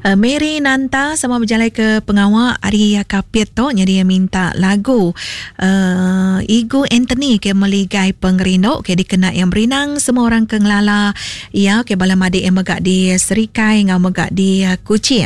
Mary Nanta sama berjalan ke pengawal Ari Kapit tu jadi minta lagu Igu Anthony ke meligai pengerindok ke dikena yang berinang semua orang ke ngelala ya ke bala madik yang megak di Serikai ngau megak di Kuching.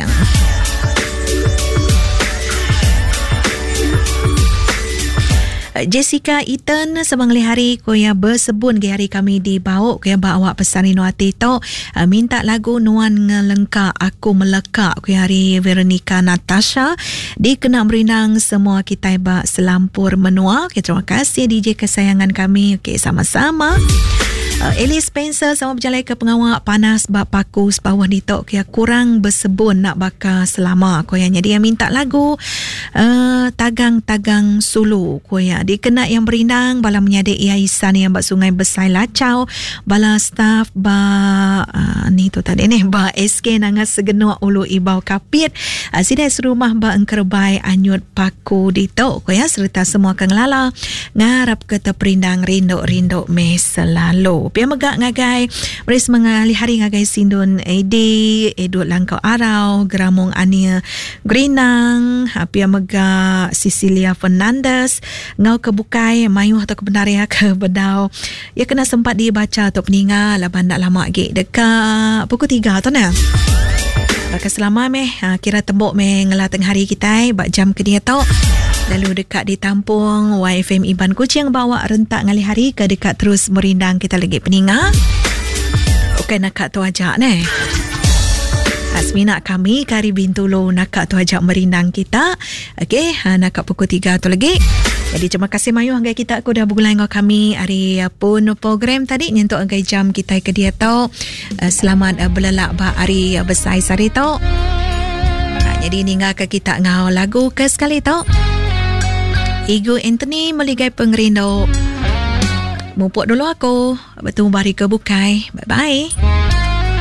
Jessica Eaton semangali hari koya bersebun ke hari kami di bau koya bawa pesan Inuati tu minta lagu Nuan Ngelengka Aku Melekak koya hari Veronica Natasha dikena berinang semua kita ba selampur menua. Okay, terima kasih DJ kesayangan kami. Okay, sama-sama. Ellie Spencer sama berjalan ke pengawal panas bak paku sebawah di tok kaya kurang bersebun nak bakar selama koyanya dia minta lagu Tagang-tagang Sulu koya dikena yang berinang bala menyadek Iaisan yang bak Sungai Besai Lacau bala staff ba ni tu tadi ni ba SK nangas segenua ulu ibau Kapit sidai serumah ba engkerbai anyut paku di tok koya serta semua kengelala ngarap kata perindang rindok-rindok me selalu pia megak ngagai beris mengali hari ngagai sindun Edi Edut Langkau Arau Geramong Ania Grinang pia megak Cecilia Fernandez ngau kebukai mayuh atau kebenaria ke bedau ya kena sempat dibaca atau peningal laban nak lama gig dekat pukul 3 tu nah bakal selama meh kira tembok meh ngelah tengah hari kita bak jam ke dia tau lalu dekat di Tampung YFM Iban Kuching bawa rentak ngali hari ke dekat terus merindang kita lagi peninga. Okey nak tu ajak ni. Asmina kami Kari Bintulu nak tu ajak merindang kita. Okey nak pukul 3 tu lagi. Jadi terima kasih Mayu hanggai kita aku dah bergulai dengan kami hari pun program tadi nyentuk hanggai jam kita ke dia tau. Selamat belalak ba hari besai sari tau. Jadi ninggal ke kita ngau lagu ke sekali tau. Igu Anthony meligai pengerindok. Mumpuk dulu aku. Bertemu bari ke bukai. Bye-bye.